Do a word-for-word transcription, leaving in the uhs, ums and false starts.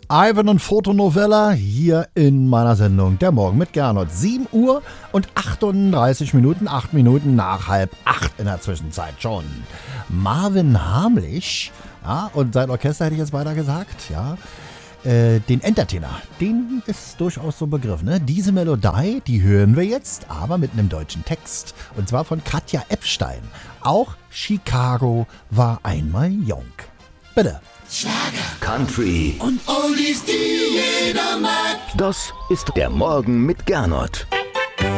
Ivan und Fotonovella hier in meiner Sendung Der Morgen mit Gernot. sieben Uhr und achtunddreißig Minuten, acht Minuten nach halb acht in der Zwischenzeit schon. Marvin Hamlisch, ja, und sein Orchester hätte ich jetzt weiter gesagt, ja, äh, den Entertainer, den ist durchaus so ein Begriff, ne? Diese Melodie, die hören wir jetzt, aber mit einem deutschen Text. Und zwar von Katja Epstein. Auch Chicago war einmal jung. Bitte. Schlager, Country und Oldies, die jeder mag. Das ist der Morgen mit Gernot.